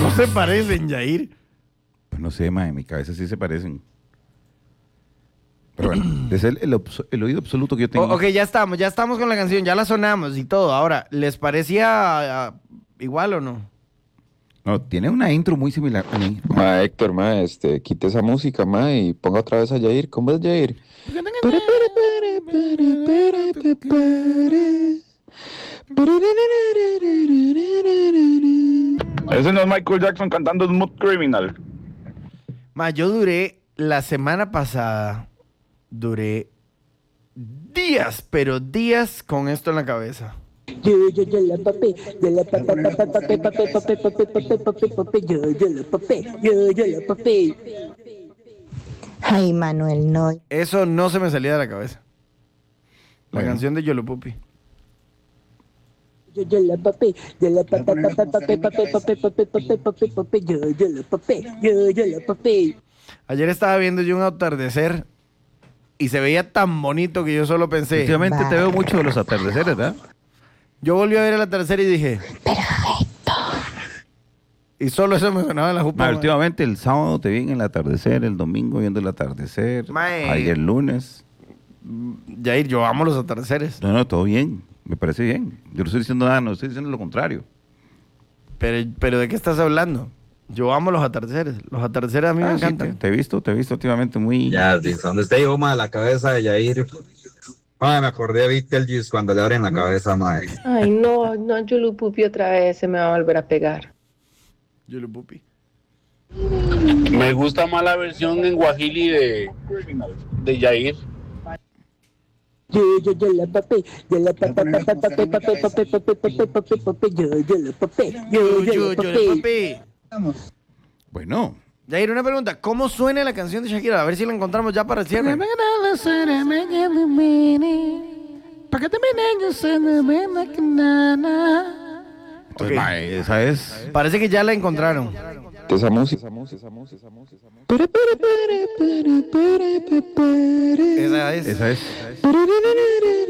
No se parecen, Yair. Pues no sé, mae, en mi cabeza sí se parecen. Pero bueno, es el oído absoluto que yo tengo. Ok, ya estamos con la canción, ya la sonamos y todo. Ahora, ¿les parecía igual o no? No, tiene una intro muy similar a mí. Ma, Héctor, ma, quite esa música, ma, y ponga otra vez a Yair. ¿Cómo es Yair? Ese no es Michael Jackson cantando Smooth Criminal. Yo la semana pasada, duré días, pero días con esto en la cabeza. Yo la papé, yo la papé, papé, papé, papé, papé, papé, papé, papé, yo la papé, yo la papé. Ay, Manuel, no. Eso no se me salía de la cabeza. La canción de Yolo Pupi. Yo la papé, yo la papé, papé, papé, papé, papé, papé, papé, papé, papé, yo la papé, yo la papé. Ayer estaba viendo yo un atardecer y se veía tan bonito que yo solo pensé. Últimamente te veo mucho de los atardeceres, ¿verdad? Yo volví a ver el atardecer y dije, perfecto. Y solo eso me sonaba en la jupa. Últimamente el sábado te vi en el atardecer, el domingo viendo el atardecer, Mae. ayer lunes. Yair, yo amo los atardeceres. No, todo bien, me parece bien. Yo no estoy diciendo nada, no estoy diciendo lo contrario. Pero ¿de qué estás hablando? Yo amo los atardeceres. Los atardeceres a mí me Sí, encantan. te he visto últimamente muy... Ya, donde usted dijo, ma, la cabeza de Yair. Ma, me acordé de Beetlejuice cuando le abren la cabeza, ma. Ay, no, Yolo Pupi otra vez se me va a volver a pegar. Yolo Pupi. Me gusta más la versión en Guajili de Yair. Yo la papé, yo la papé, papé, papé, papé, papé, papé, papé, papé, papé, yo la papé, yo la papé. Bueno. Yair, una pregunta. ¿Cómo suena la canción de Shakira? A ver si la encontramos ya para el cierre. Pues, mae, esa es... Parece que ya la encontraron. Esa música. Esa es. Esa es...